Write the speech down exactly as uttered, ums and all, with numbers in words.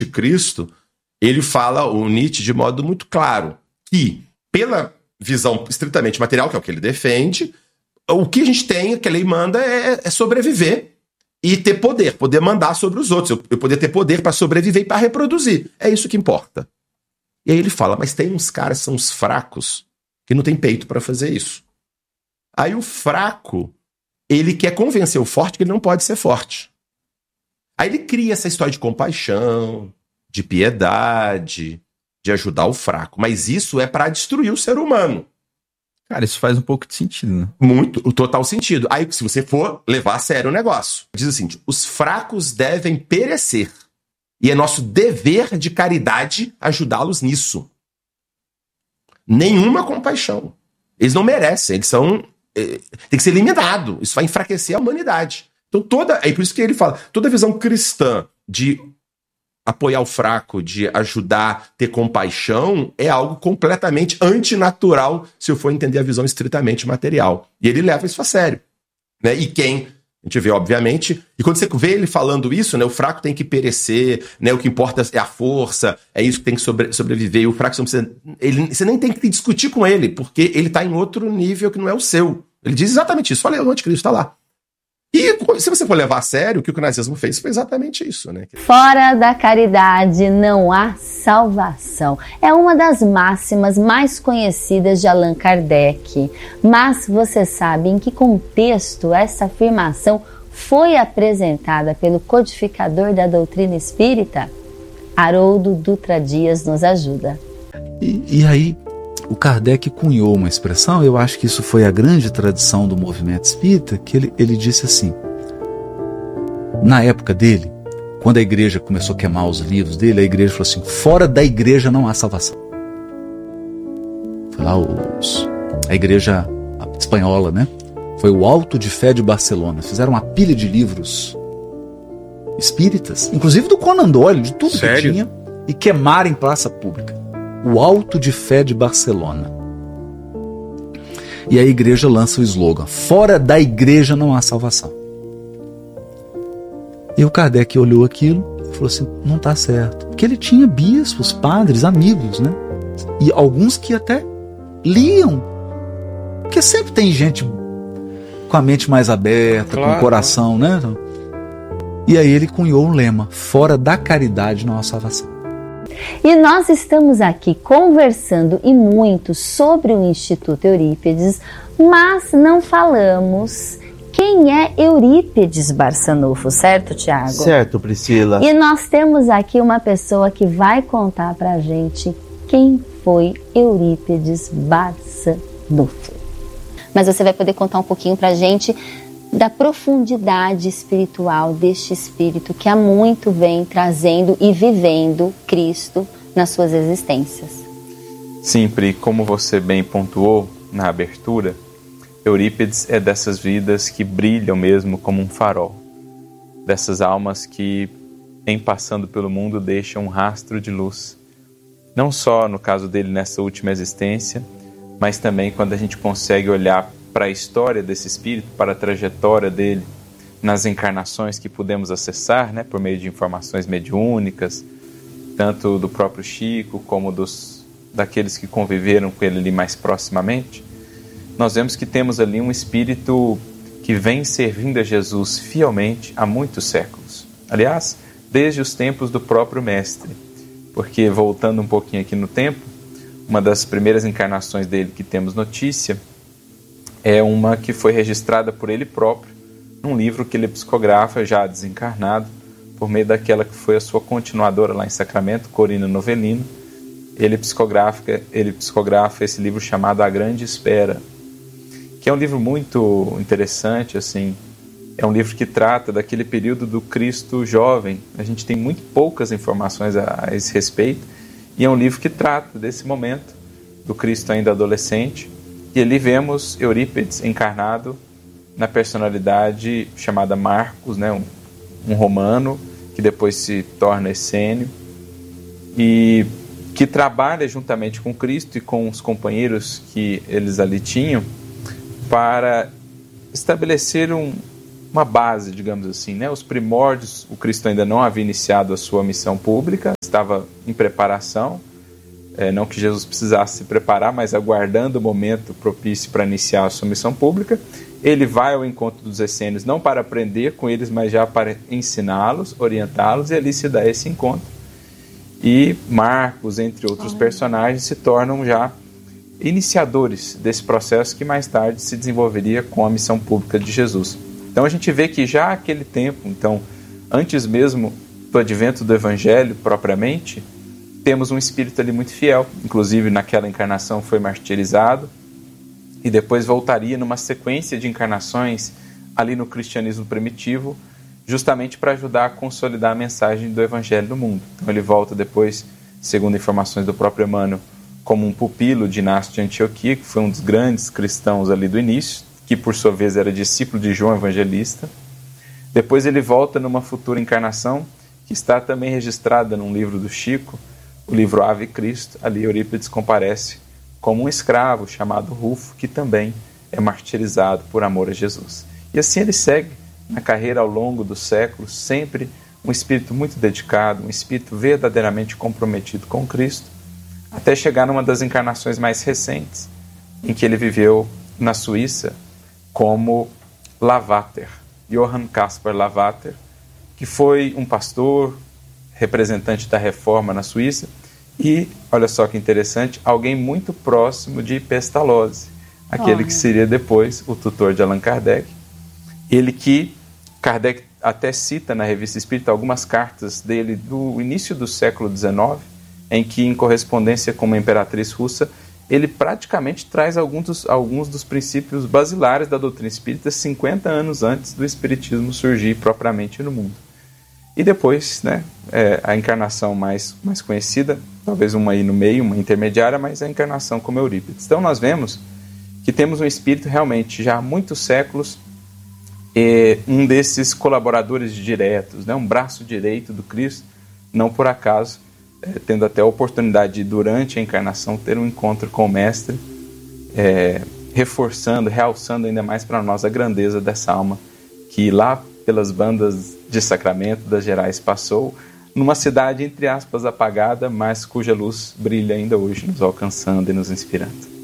Anticristo, ele fala, o Nietzsche, de modo muito claro, que pela visão estritamente material, que é o que ele defende, o que a gente tem, que a lei manda, é, é sobreviver e ter poder, poder mandar sobre os outros, eu, eu poder ter poder para sobreviver e para reproduzir. É isso que importa. E aí ele fala, mas tem uns caras que são os fracos, que não tem peito para fazer isso. Aí o fraco, ele quer convencer o forte que ele não pode ser forte. Aí ele cria essa história de compaixão, de piedade, de ajudar o fraco. Mas isso é para destruir o ser humano. Cara, isso faz um pouco de sentido, né? Muito, o total sentido. Aí, se você for levar a sério o negócio, diz assim, os fracos devem perecer. E é nosso dever de caridade ajudá-los nisso. Nenhuma compaixão. Eles não merecem, eles são... É, tem que ser eliminado. Isso vai enfraquecer a humanidade. Então, toda... É por isso que ele fala, toda visão cristã de apoiar o fraco, de ajudar, ter compaixão, é algo completamente antinatural, se eu for entender a visão estritamente material. E ele leva isso a sério. Né? E quem... A gente vê, obviamente, e quando você vê ele falando isso, né, o fraco tem que perecer, né, o que importa é a força, é isso que tem que sobre, sobreviver, e o fraco você, não precisa, ele, você nem tem que discutir com ele, porque ele está em outro nível que não é o seu. Ele diz exatamente isso, olha, o anticristo está lá. E se você for levar a sério, o que o nazismo fez foi exatamente isso. Né? Fora da caridade não há salvação. É uma das máximas mais conhecidas de Allan Kardec. Mas você sabe em que contexto essa afirmação foi apresentada pelo codificador da doutrina espírita? Haroldo Dutra Dias nos ajuda. E, e aí, o Kardec cunhou uma expressão, eu acho que isso foi a grande tradição do movimento espírita, que ele, ele disse assim, na época dele, quando a igreja começou a queimar os livros dele, a igreja falou assim, fora da igreja não há salvação. Foi lá os, a igreja espanhola, né? Foi o Auto de Fé de Barcelona, fizeram uma pilha de livros espíritas, inclusive do Conan Doyle, de tudo Sério? que tinha, e queimaram em praça pública. O Auto de Fé de Barcelona. E a igreja lança o slogan, fora da igreja não há salvação. E o Kardec olhou aquilo e falou assim, não está certo. Porque ele tinha bispos, padres, amigos, né? E alguns que até liam. Porque sempre tem gente com a mente mais aberta, claro, com o coração, né? E aí ele cunhou um lema, fora da caridade não há salvação. E nós estamos aqui conversando e muito sobre o Instituto Eurípides, mas não falamos quem é Eurípides Barçanufo, certo, Tiago? Certo, Priscila. E nós temos aqui uma pessoa que vai contar pra gente quem foi Eurípides Barçanufo. Mas você vai poder contar um pouquinho pra gente da profundidade espiritual deste espírito que há muito vem trazendo e vivendo Cristo nas suas existências. Sim, Pri, como você bem pontuou na abertura, Eurípides é dessas vidas que brilham mesmo como um farol, dessas almas que, em passando pelo mundo, deixam um rastro de luz. Não só no caso dele nessa última existência, mas também quando a gente consegue olhar para a história desse espírito, para a trajetória dele, nas encarnações que pudemos acessar, né, por meio de informações mediúnicas, tanto do próprio Chico, como dos, daqueles que conviveram com ele ali mais proximamente, nós vemos que temos ali um espírito que vem servindo a Jesus fielmente há muitos séculos. Aliás, desde os tempos do próprio Mestre, porque, voltando um pouquinho aqui no tempo, uma das primeiras encarnações dele que temos notícia é uma que foi registrada por ele próprio num livro que ele psicografa já desencarnado por meio daquela que foi a sua continuadora lá em Sacramento, Corina Novelino. Ele psicografa, ele psicografa esse livro chamado A Grande Espera, que é um livro muito interessante, assim, é um livro que trata daquele período do Cristo jovem. A gente tem muito poucas informações a, a esse respeito, e é um livro que trata desse momento do Cristo ainda adolescente. E ali vemos Eurípides encarnado na personalidade chamada Marcos, né, um, um romano que depois se torna essênio e que trabalha juntamente com Cristo e com os companheiros que eles ali tinham para estabelecer um, uma base, digamos assim, né? Os primórdios, o Cristo ainda não havia iniciado a sua missão pública, estava em preparação, é, não que Jesus precisasse se preparar, mas aguardando o momento propício para iniciar a sua missão pública. Ele vai ao encontro dos essênios, não para aprender com eles, mas já para ensiná-los, orientá-los, e ali se dá esse encontro. E Marcos, entre outros personagens, se tornam já iniciadores desse processo que mais tarde se desenvolveria com a missão pública de Jesus. Então a gente vê que já aquele tempo, então, antes mesmo do advento do Evangelho propriamente, temos um espírito ali muito fiel. Inclusive naquela encarnação foi martirizado e depois voltaria numa sequência de encarnações ali no cristianismo primitivo, justamente para ajudar a consolidar a mensagem do Evangelho no mundo. Então ele volta depois, segundo informações do próprio Emmanuel, como um pupilo de Inácio de Antioquia, que foi um dos grandes cristãos ali do início, que por sua vez era discípulo de João Evangelista. Depois ele volta numa futura encarnação, que está também registrada num livro do Chico, o livro Ave Cristo. Ali Eurípides comparece como um escravo chamado Rufo, que também é martirizado por amor a Jesus. E assim ele segue na carreira ao longo dos séculos, sempre um espírito muito dedicado, um espírito verdadeiramente comprometido com Cristo, até chegar numa das encarnações mais recentes, em que ele viveu na Suíça como Lavater, Johann Caspar Lavater, que foi um pastor, representante da Reforma na Suíça, e, olha só que interessante, alguém muito próximo de Pestalozzi, aquele oh, que seria depois o tutor de Allan Kardec. Ele que Kardec até cita na Revista Espírita algumas cartas dele do início do século dezenove, em que, em correspondência com uma imperatriz russa, ele praticamente traz alguns dos, alguns dos princípios basilares da doutrina espírita cinquenta anos antes do espiritismo surgir propriamente no mundo. E depois, né, é, a encarnação mais, mais conhecida, talvez uma aí no meio, uma intermediária, mas a encarnação como Eurípides. Então nós vemos que temos um espírito realmente já há muitos séculos, é, um desses colaboradores diretos, né, um braço direito do Cristo, não por acaso, é, tendo até a oportunidade de, durante a encarnação, ter um encontro com o Mestre, é, reforçando, realçando ainda mais para nós a grandeza dessa alma que lá pelas bandas de Sacramento das Gerais passou, numa cidade, entre aspas, apagada, mas cuja luz brilha ainda hoje, nos alcançando e nos inspirando.